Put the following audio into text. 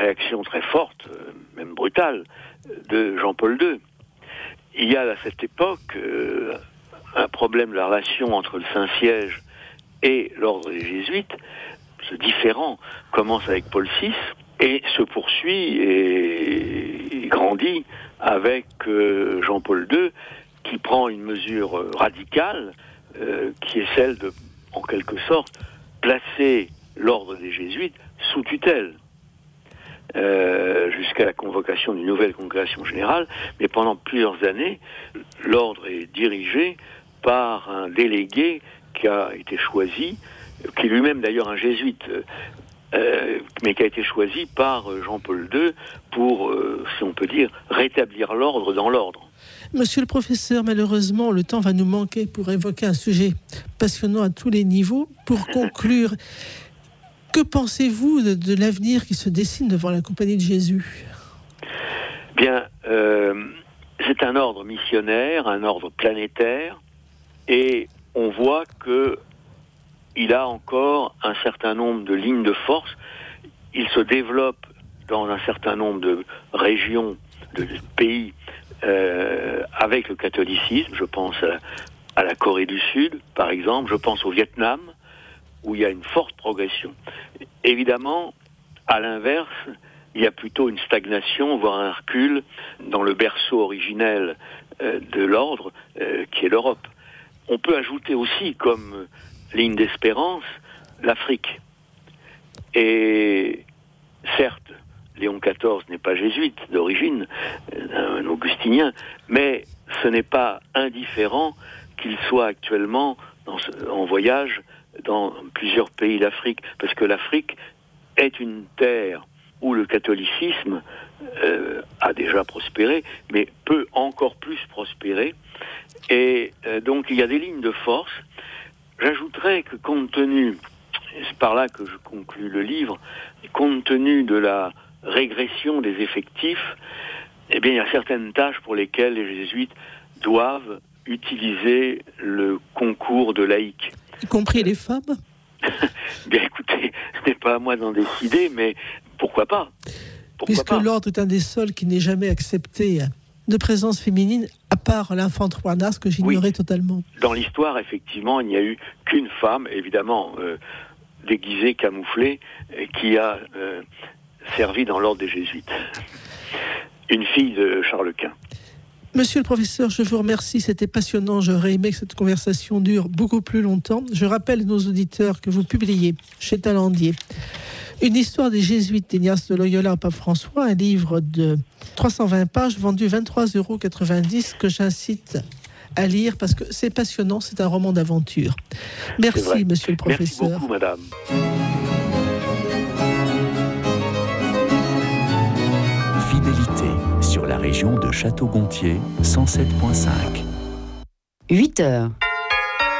réaction très forte, même brutale, de Jean-Paul II. Il y a à cette époque un problème de la relation entre le Saint-Siège et l'ordre des Jésuites. Ce différend commence avec Paul VI et se poursuit et grandit avec Jean-Paul II, qui prend une mesure radicale, qui est celle de, en quelque sorte, placer l'ordre des Jésuites sous tutelle, jusqu'à la convocation d'une nouvelle congrégation générale. Mais pendant plusieurs années, l'ordre est dirigé par un délégué qui a été choisi, qui est lui-même d'ailleurs un jésuite, mais qui a été choisi par Jean-Paul II pour, si on peut dire, rétablir l'ordre dans l'ordre. Monsieur le professeur, malheureusement, le temps va nous manquer pour évoquer un sujet passionnant à tous les niveaux. Pour conclure, que pensez-vous de l'avenir qui se dessine devant la Compagnie de Jésus ? Bien, c'est un ordre missionnaire, un ordre planétaire, et on voit qu'il a encore un certain nombre de lignes de force. Il se développe dans un certain nombre de régions, de pays, avec le catholicisme. Je pense à la Corée du Sud, par exemple. Je pense au Vietnam, où il y a une forte progression. Évidemment, à l'inverse, il y a plutôt une stagnation, voire un recul dans le berceau originel de l'ordre, qui est l'Europe. On peut ajouter aussi, comme ligne d'espérance, l'Afrique. Et certes, Léon XIV n'est pas jésuite d'origine, un augustinien, mais ce n'est pas indifférent qu'il soit actuellement en voyage dans plusieurs pays d'Afrique, parce que l'Afrique est une terre où le catholicisme a déjà prospéré, mais peut encore plus prospérer. Et donc il y a des lignes de force. J'ajouterais que compte tenu, et c'est par là que je conclus le livre, compte tenu de la régression des effectifs, eh bien il y a certaines tâches pour lesquelles les jésuites doivent utiliser le concours de laïcs. Y compris les femmes ? Bien écoutez, ce n'est pas à moi d'en décider, mais pourquoi pas ? Puisque l'ordre est un des seuls qui n'ait jamais accepté de présence féminine, à part l'infante Juana, que j'ignorais totalement. Dans l'histoire, effectivement, il n'y a eu qu'une femme, évidemment déguisée, camouflée, qui a servi dans l'ordre des Jésuites. Une fille de Charles Quint. Monsieur le professeur, je vous remercie, c'était passionnant. J'aurais aimé que cette conversation dure beaucoup plus longtemps. Je rappelle à nos auditeurs que vous publiez chez Talandier Une histoire des jésuites d'Ignace de Loyola au pape François, un livre de 320 pages vendu 23,90 € que j'incite à lire parce que c'est passionnant, c'est un roman d'aventure. Merci, monsieur le professeur. Merci beaucoup, madame. Fidélité sur la région de Château-Gontier, 107.5. 8 heures.